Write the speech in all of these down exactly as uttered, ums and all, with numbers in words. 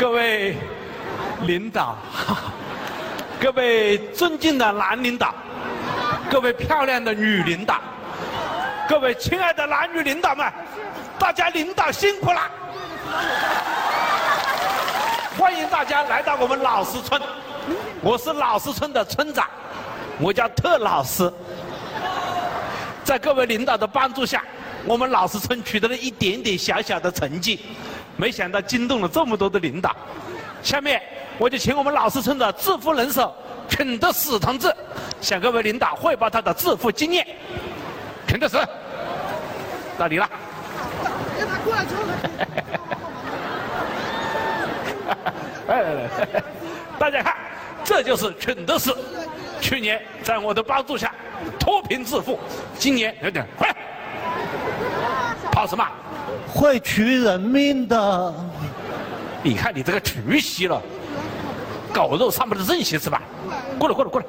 各位领导，各位尊敬的男领导，各位漂亮的女领导，各位亲爱的男女领导们，大家领导辛苦了！欢迎大家来到我们老师村，我是老师村的村长，我叫特老师。在各位领导的帮助下，我们老师村取得了一点点小小的成绩，没想到惊动了这么多的领导。下面我就请我们老师村的致富人手肯德史同志向各位领导汇报他的致富经验。肯德史，到你了。 让他过来抽来来来，大家看，这就是肯德史，去年在我的帮助下脱贫致富，今年有点快，跑什么？ 会取人命的。 你看你这个曲席了，狗肉上不得正席是吧？过来过来过来，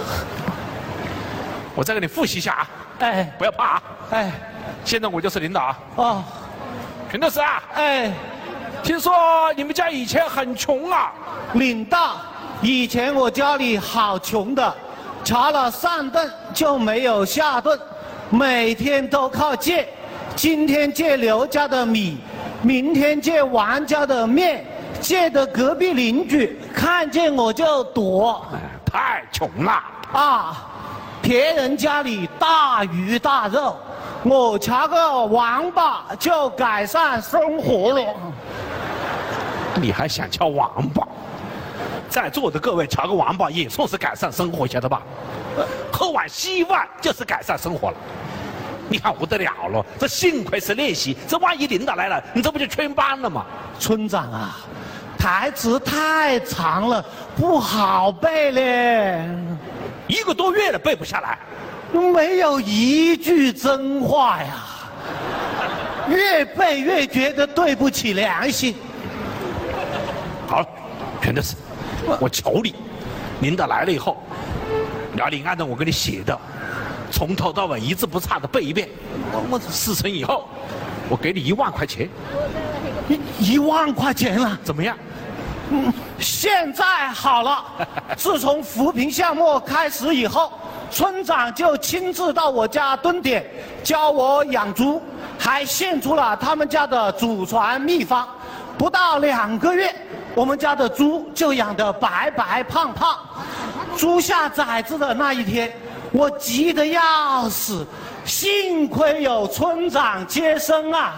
我再给你复习一下啊！ 哎， 不要怕啊！ 哎， 现在我就是领导啊！ 哦， 肯德史啊！ 哎， 听说你们家以前很穷啊？ 领导，以前我家里好穷的，查了上顿就没有下顿，每天都靠借，今天借刘家的米，明天借王家的面，借的隔壁邻居看见我就躲。 太穷了啊！别人家里大鱼大肉，我查个王八就改善生活了。 你还想敲王八？在座的各位瞧个王八也算是改善生活，晓得吧？喝碗稀饭就是改善生活了。你看不得了了，这幸亏是练习，这万一领导来了，你这不就全班了吗？ 村长啊，台词太长了，不好背嘞。 一个多月了背不下来， 没有一句真话呀，越背越觉得对不起良心。 好了，肯德史，我求你，领导来了以后，你要你按照我给你写的，从头到尾一字不差的背一遍。我我事成以后，我给你一万块钱。 一一万块钱了， 怎么样？ 嗯，现在好了。自从扶贫项目开始以后，村长就亲自到我家蹲点，教我养猪，还献出了他们家的祖传秘方。不到两个月，我们家的猪就养得白白胖胖。猪下崽子的那一天，我急得要死，幸亏有村长接生啊！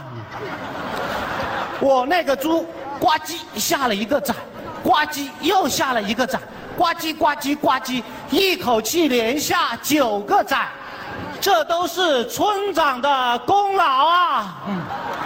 我那个猪呱唧下了一个崽，呱唧又下了一个崽，呱唧呱唧呱唧，一口气连下九个崽，这都是村长的功劳啊！嗯，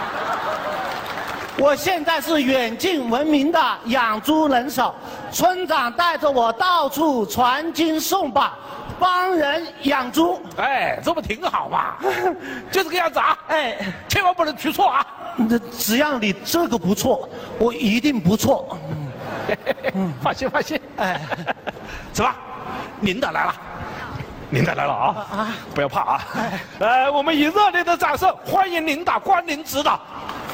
我现在是远近闻名的养猪人手，村长带着我到处传经送宝，帮人养猪。 哎，这不挺好吗？就这个样子啊！ 哎， 千万不能出错啊！ 这只要你这个不错，我一定不错。 嗯，放心放心。 哎， 走吧，领导来了，领导来了啊！啊，不要怕啊！呃，我们以热烈的掌声欢迎领导光临指导。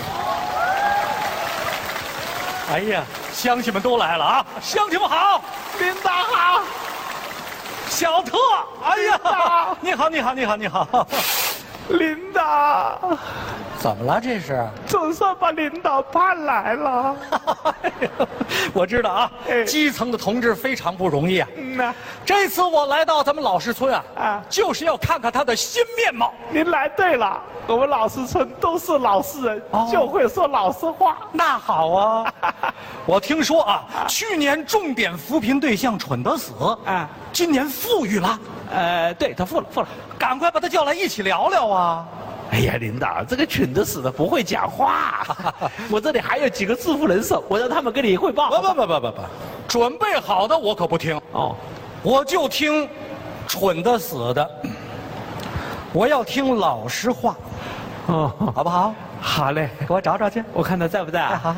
哎呀，乡亲们都来了啊！乡亲们好， 领导好， 小特，哎呀，你好，你好，你好，你好， 领导。 怎么了？这是总算把领导盼来了。 我知道啊， 哎基层的同志非常不容易啊。 嗯呐， 这次我来到咱们老师村啊， 啊就是要看看他的新面貌。 您来对了，我们老师村都是老实人， 哦就会说老实话。 那好啊，我听说啊，去年重点扶贫对象蠢得死， 啊， 今年富裕了， 呃，对他富了富了。 赶快把他叫来一起聊聊啊。 哎呀，领导，这个蠢得死的不会讲话。我这里还有几个致富人手，我让他们跟你汇报。 不不不不不不，准备好的我可不听哦， 我就听蠢得死的，我要听老实话， 哦， 好不好？ 好嘞， 给我找找去。 我看他在不在啊？ 好，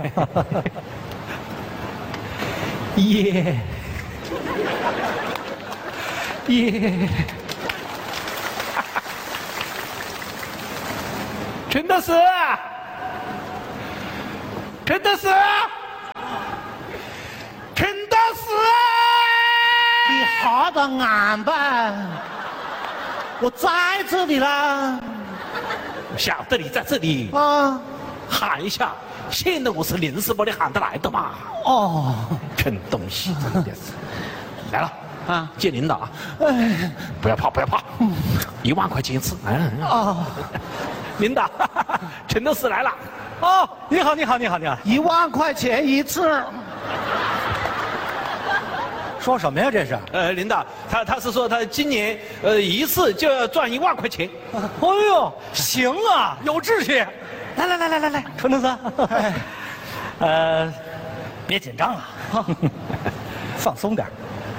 耶耶。陈德史，陈德史， 俺吧，我在这里啦。 晓得你在这里啊， 喊一下，现在我是临时把你喊得来的嘛。 哦， 坑东西，真的是。来了啊， 见领导啊！ 哎， 不要怕，不要怕，一万块钱一次。哎， 哦， 领导，陈德士来了。 哦，你好，你好，你好，你好。 一万块钱一次。 说什么呀？这是？ 呃，领导，他他是说他今年呃一次就要赚一万块钱。 哎呦，行啊，有志气。来来来来来来，陈德森，呃，别紧张啊，放松点儿，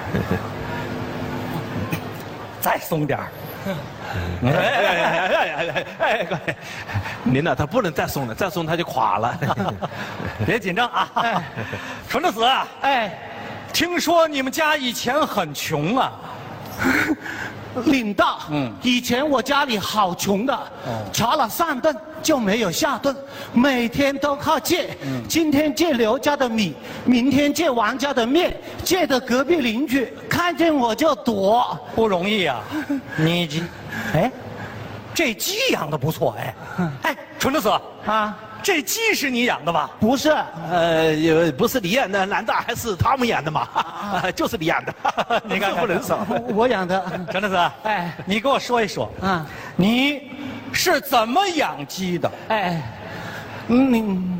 再松点儿。 哎哎哎哎哎哎！领导，他不能再松了，再松他就垮了。 别紧张啊，陈德子， 哎， 听说你们家以前很穷啊？ 领导， 嗯嗯，以前我家里好穷的， 哦查了上顿就没有下顿，每天都靠借。嗯，今天借刘家的米，明天借王家的面，借的隔壁邻居看见我就躲。 不容易啊，你这，哎，这鸡养的不错哎，哎，陈德子啊， 这鸡是你养的吧？ 不是， 呃，也不是你养的，难道还是他们养的吗？就是你养的， 你看看不能少。 我养的。 陈德子， 哎你给我说一说啊， 你是怎么养鸡的？ 哎，嗯，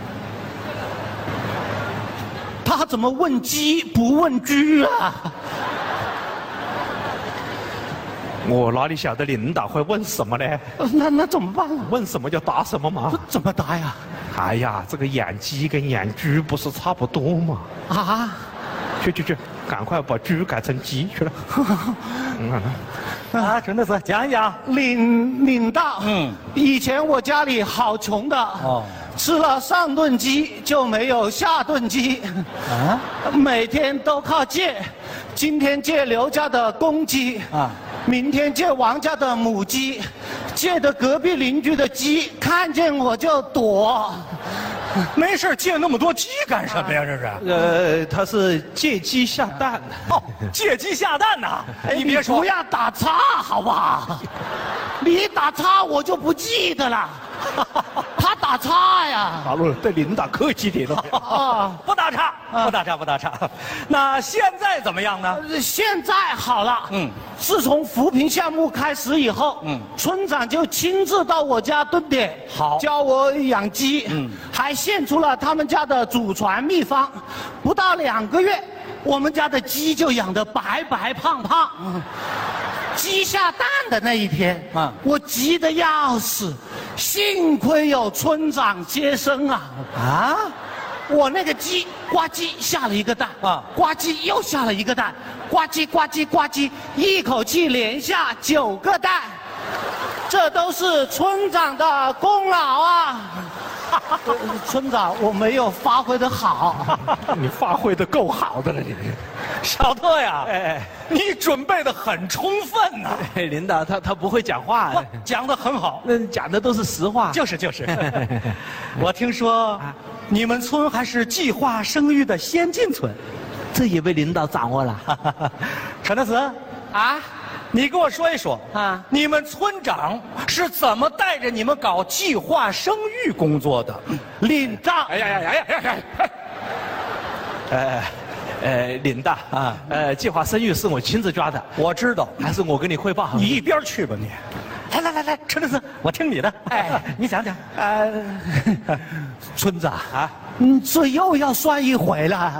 他怎么问鸡不问居啊？ 我哪里晓得领导会问什么呢？ 那那怎么办啊？ 问什么就答什么嘛。 怎么答呀？ 哎呀，这个养鸡跟养猪不是差不多吗？ 啊？ 去去去，赶快把猪改成鸡去了。嗯， 啊，陈德子讲一讲。 领领导， 嗯嗯，以前我家里好穷的， 哦哦，吃了上顿鸡就没有下顿鸡， 啊？ 每天都靠借，今天借刘家的公鸡， 啊啊，明天借王家的母鸡，借的隔壁邻居的鸡，看见我就躲。 没事，借那么多鸡干什么呀？这是？ 呃，他是借鸡下蛋。 哦，借鸡下蛋呐！哎，你别说不，要打岔好不好？你一打岔我就不记得了。他打岔呀。 好了，对领导客气点了。 啊， 不打岔，不打岔，不打岔。那现在怎么样呢？ 呃现在好了。 嗯嗯，自从扶贫项目开始以后， 嗯嗯，村长就亲自到我家蹲点， 好教我养鸡， 嗯嗯，还献出了他们家的祖传秘方。不到两个月，我们家的鸡就养得白白胖胖。嗯鸡下蛋的那一天， 嗯啊，我急得要死，幸亏有村长接生啊！ 啊？ 我那个鸡呱唧下了一个蛋啊啊，呱唧又下了一个蛋，呱唧呱唧呱唧，一口气连下九个蛋，这都是村长的功劳啊！呃村长，我没有发挥的好。 你发挥的够好的了，你。 小特呀， 哎你准备的很充分呐、 哎，领导他他不会讲话， 哇讲的很好。 那讲的都是实话。 就是就是，我听说你们村还是计划生育的先进村， 这也被领导掌握了。 陈德慈， 啊， 你给我说一说啊你们村长是怎么带着你们搞计划生育工作的？ 领导， 哎呀呀呀呀呀呀！呃，呃，领导啊啊，呃，计划生育是我亲自抓的， 我知道， 还是我跟你汇报好？ 你一边去吧你。来来来来，陈德慈，我听你的。哎，你讲讲。 呃，村长啊， 嗯，这又要算一回了。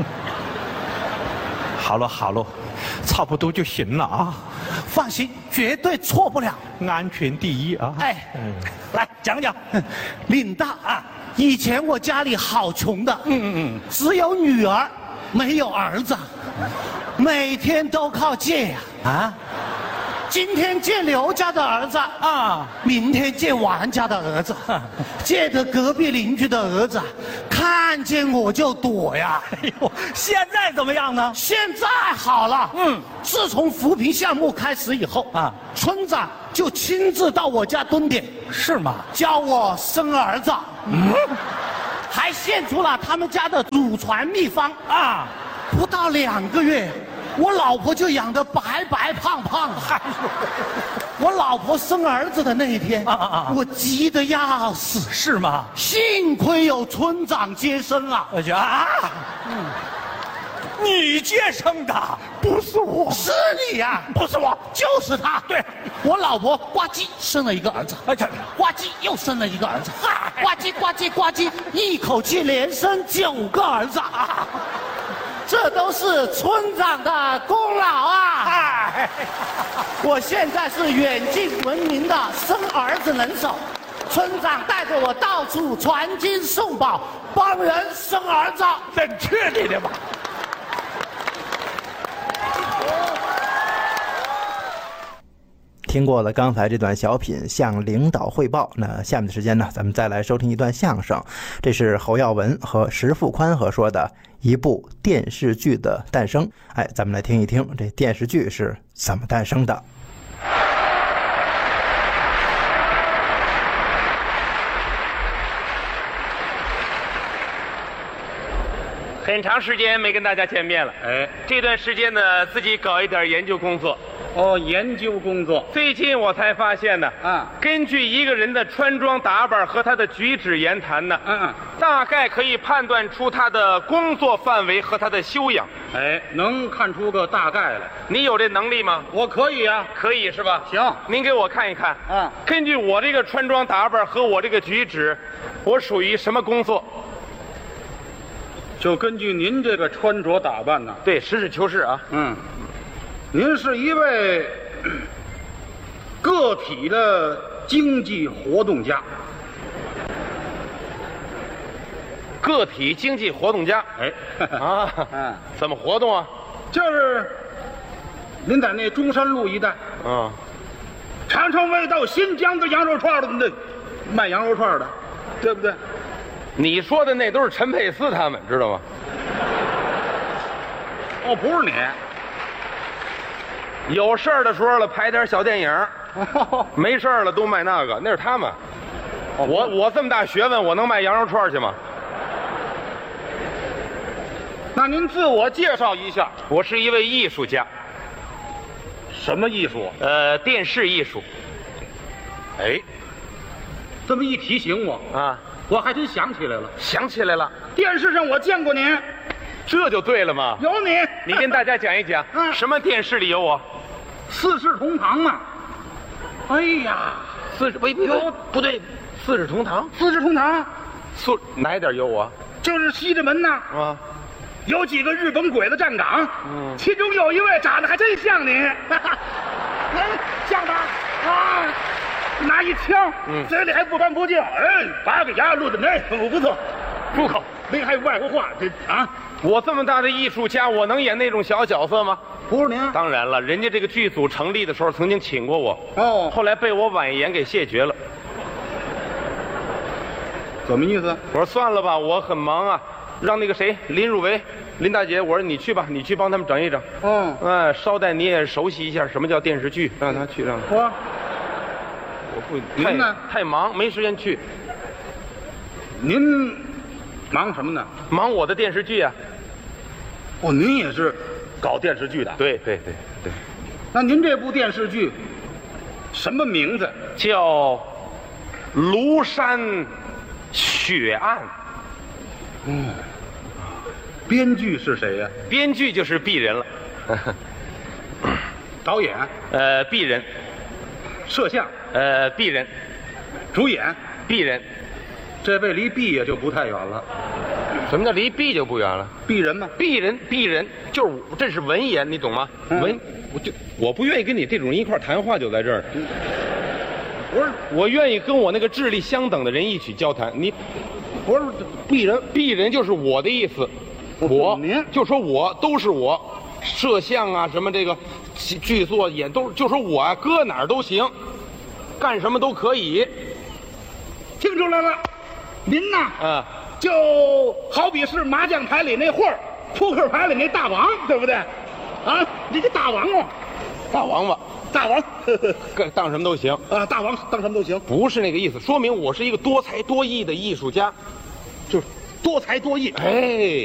好了好了，差不多就行了啊， 放心，绝对错不了。 安全第一啊。 哎， 嗯， 来讲讲。 领导啊，以前我家里好穷的， 嗯嗯嗯， 只有女儿，没有儿子，每天都靠借呀。 啊今天借刘家的儿子， 啊， 明天借王家的儿子，借的隔壁邻居的儿子，看见我就躲呀。 哎呦，现在怎么样呢？ 现在好了， 嗯嗯，自从扶贫项目开始以后啊啊，村长就亲自到我家蹲点， 是吗？ 教我生儿子，嗯，还献出了他们家的祖传秘方。 啊， 不到两个月， 我老婆就养得白白胖胖的。我老婆生儿子的那一天，啊啊啊我急得要死。 是吗？ 幸亏有村长接生啊！ 我觉得啊，嗯，你接生的？ 不是我，是你呀、啊！不是我，就是他。对，我老婆呱唧生了一个儿子， 哎，这呱唧又生了一个儿子，呱唧呱唧呱唧，一口气连生九个儿子啊！这都是村长的功劳啊！哎，我现在是远近闻名的生儿子能手，村长带着我到处传经送宝，帮人生儿子。 真确定的吧？ 听过了刚才这段小品向领导汇报，那下面的时间呢，咱们再来收听一段相声。这是侯耀文和石富宽合说的一部电视剧的诞生。哎，咱们来听一听这电视剧是怎么诞生的。 很长时间没跟大家见面了，哎，这段时间呢，自己搞一点研究工作。 哦，研究工作。 最近我才发现呢，啊，根据一个人的穿装打扮和他的举止言谈呢，嗯嗯，大概可以判断出他的工作范围和他的修养。 哎，能看出个大概来。 你有这能力吗？ 我可以啊。 可以是吧？ 行， 您给我看一看。 嗯， 根据我这个穿装打扮和我这个举止，我属于什么工作？ 就根据您这个穿着打扮呢？ 对，实事求是啊。 嗯，您是一位个体的经济活动家。 个体经济活动家。 哎， 啊，嗯，怎么活动啊？ 就是您在那中山路一带， 嗯， 常常为到新疆的羊肉串的那卖羊肉串的，对不对？ 你说的那都是陈佩斯他们，知道吗？ 哦，不是你。 有事儿的时候了，拍点小电影；没事儿了，都卖那个，那是他们。 哦、 我我这么大学问，我能卖羊肉串去吗？ 那您自我介绍一下。 我是一位艺术家。 什么艺术？ 呃，电视艺术。 哎，这么一提醒我啊。 我还真想起来了， 想起来了， 电视上我见过您， 这就对了嘛。 有你， 你跟大家讲一讲，嗯，什么电视里有我？ 四世同堂啊！哎呀， 四世喂有不对，四世同堂， 四世同堂， 四哪一点有我？ 就是西直门呐， 啊， 有几个日本鬼子站岗，嗯，其中有一位长得还真像你，像他啊。拿一枪，嗯，嘴里还不干不净，哎，八个牙露的那不错，出口，那还有外国话，这啊， 我这么大的艺术家，我能演那种小角色吗？ 不是您， 当然了，人家这个剧组成立的时候曾经请过我， 哦， 后来被我婉言给谢绝了。 怎么意思？ 我说算了吧，我很忙啊，让那个谁林汝为，林大姐，我说你去吧，你去帮他们整一整。 嗯， 哎，捎带你也熟悉一下什么叫电视剧，让他去，让他。 我。 我不，您呢？太忙，没时间去。 您忙什么呢？ 忙我的电视剧啊。 哦，您也是搞电视剧的？ 对对对对。 那您这部电视剧什么名字？ 叫《庐山血案》。 嗯。编剧是谁呀？ 编剧就是鄙人了。 导演？ 呃，鄙人。 摄像？ 呃，鄙人。 主演？ 鄙人。 这位离毕也就不太远了。 什么叫离毕就不远了？ 鄙人嘛， 鄙人，鄙人就是我，这是文言，你懂吗？嗯、文，我就我不愿意跟你这种人一块谈话，就在这儿。不是，我愿意跟我那个智力相等的人一起交谈。你不是鄙人，鄙人就是我的意思。我您就说我都是我，摄像啊什么这个剧作演都就说我啊，搁哪儿都行，干什么都可以。 听出来了，您呐， 嗯。 就好比是麻将牌里那货，扑克牌里那大王，对不对？啊，你这大王啊， 大王八， 大王， 干当什么都行啊，大王当什么都行， 不是那个意思，说明我是一个多才多艺的艺术家， 就是多才多艺， 哎。